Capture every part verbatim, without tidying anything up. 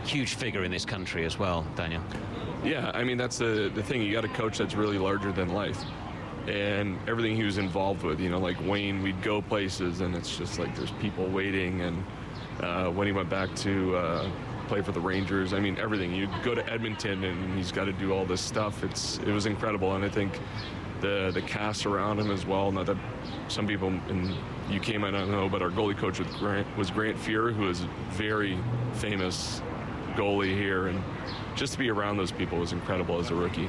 huge figure in this country as well, Daniel. Yeah, I mean, that's the, the thing. You got a coach that's really larger than life. And everything he was involved with, you know, like Wayne, we'd go places and it's just like there's people waiting. And uh, when he went back to uh, play for the Rangers, I mean, everything. You go to Edmonton and he's got to do all this stuff. It's It was incredible. And I think the the cast around him as well, not that some people in U K might not know, but our goalie coach was Grant, was Grant Fuhr, who is a very famous goalie here. And just to be around those people was incredible as a rookie.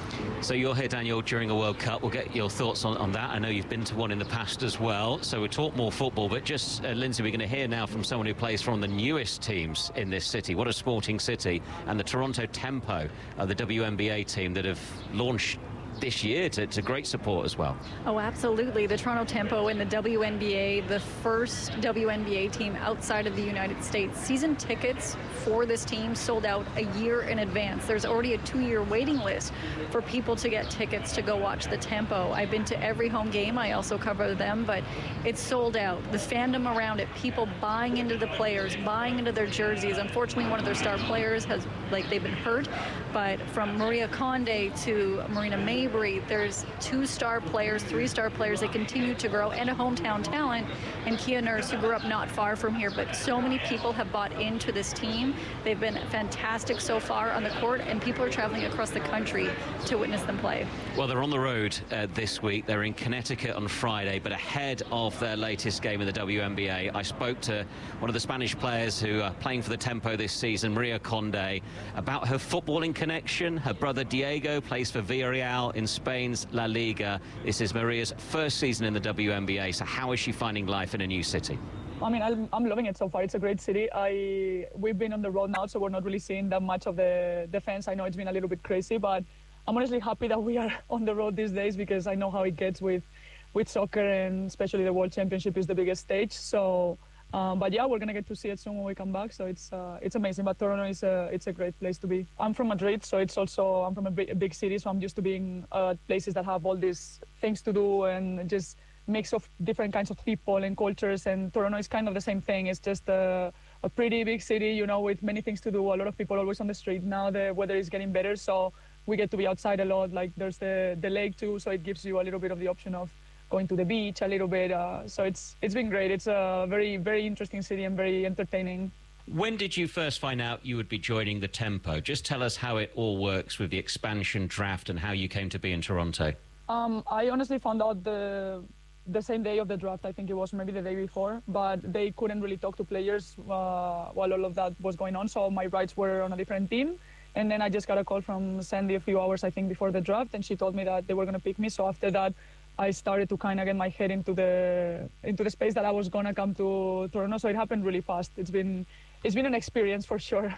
So you're here, Daniel, during a World Cup. We'll get your thoughts on, on that. I know you've been to one in the past as well, so we'll talk more football. But just, uh, Lindsay, we're going to hear now from someone who plays for one of the newest teams in this city. What a sporting city. And the Toronto Tempo, uh, the W N B A team that have launched this year to, to great support as well. Oh, absolutely. The Toronto Tempo and the W N B A, the first W N B A team outside of the United States. Season tickets for this team sold out a year in advance. There's already a two-year waiting list for people to get tickets to go watch the Tempo. I've been to every home game. I also cover them, but it's sold out. The fandom around it, people buying into the players, buying into their jerseys. Unfortunately, one of their star players has, like, they've been hurt, but from Maria Conde to Marina Mabrey, there's two star players, three star players. They continue to grow, and a hometown talent, and Kia Nurse, who grew up not far from here. But so many people have bought into this team. They've been fantastic so far on the court, and people are traveling across the country to witness them play. Well, they're on the road uh, this week. They're in Connecticut on Friday, but ahead of their latest game in the W N B A, I spoke to one of the Spanish players who are playing for the Tempo this season, Maria Conde, about her footballing connection. Her brother Diego plays for Villarreal in Spain's La Liga. This is Maria's first season in the W N B A, so how is she finding life in a new city? I mean, I'm, I'm loving it so far. It's a great city. I We've been on the road now, so we're not really seeing that much of the defense. I know it's been a little bit crazy, but I'm honestly happy that we are on the road these days, because I know how it gets with, with soccer, and especially the World Championship is the biggest stage. So, um, but yeah, we're gonna get to see it soon when we come back. So it's uh, it's amazing. But Toronto is a it's a great place to be. I'm from Madrid, so it's also I'm from a big, a big city, so I'm used to being uh, places that have all these things to do and just mix of different kinds of people and cultures. And Toronto is kind of the same thing. It's just a, a pretty big city, you know, with many things to do. A lot of people always on the street. Now the weather is getting better, so we get to be outside a lot. Like there's the the lake too, so it gives you a little bit of the option of going to the beach a little bit. Uh, so it's it's been great. It's a very, very interesting city and very entertaining. When did you first find out you would be joining the Tempo? Just tell us how it all works with the expansion draft and how you came to be in Toronto. Um, I honestly found out the the same day of the draft. I think it was maybe the day before, but they couldn't really talk to players uh, while all of that was going on. So my rights were on a different team. And then I just got a call from Sandy a few hours, I think, before the draft, and she told me that they were going to pick me. So after that, I started to kind of get my head into the into the space that I was going to come to Toronto. So it happened really fast. It's been it's been an experience for sure.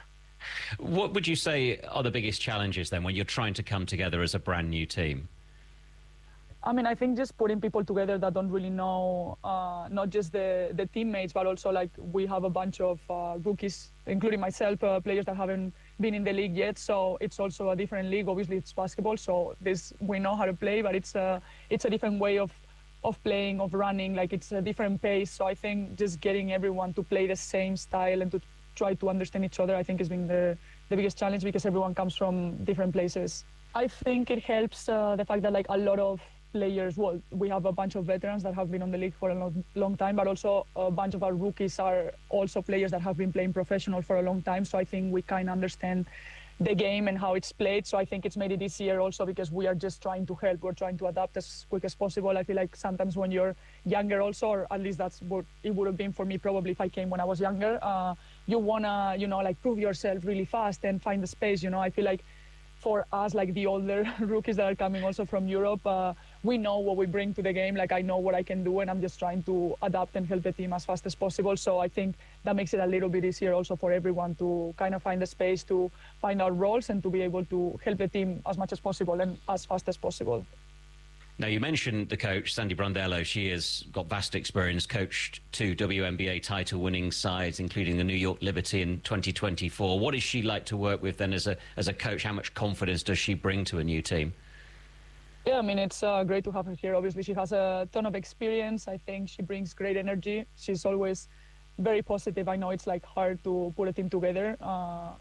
What would you say are the biggest challenges then when you're trying to come together as a brand new team? I mean, I think just putting people together that don't really know, uh, not just the, the teammates, but also like we have a bunch of uh, rookies, including myself, uh, players that haven't been in the league yet. So it's also a different league. Obviously, it's basketball, so this we know how to play, but it's a it's a different way of of playing, of running. Like it's a different pace. So I think just getting everyone to play the same style and to try to understand each other, I think has been the the biggest challenge, because everyone comes from different places. I think it helps uh, the fact that like a lot of players, well, we have a bunch of veterans that have been on the league for a long, long time, but also a bunch of our rookies are also players that have been playing professional for a long time. So I think we kind of understand the game and how it's played. So I think it's made it easier also, because we are just trying to help. We're trying to adapt as quick as possible. I feel like sometimes when you're younger also, or at least that's what it would have been for me probably if I came when I was younger, uh, you want to, you know, like prove yourself really fast and find the space. You know, I feel like for us, like the older rookies that are coming also from Europe, uh, we know what we bring to the game. Like I know what I can do, and I'm just trying to adapt and help the team as fast as possible. So I think that makes it a little bit easier also for everyone to kind of find the space to find our roles and to be able to help the team as much as possible and as fast as possible. Now, you mentioned the coach, Sandy Brondello. She has got vast experience, coached two W N B A title-winning sides, including the New York Liberty in twenty twenty-four. What is she like to work with then as a as a coach? How much confidence does she bring to a new team? Yeah, I mean, it's uh, great to have her here. Obviously, she has a ton of experience. I think she brings great energy. She's always very positive. I know it's like hard to put a team together, uh,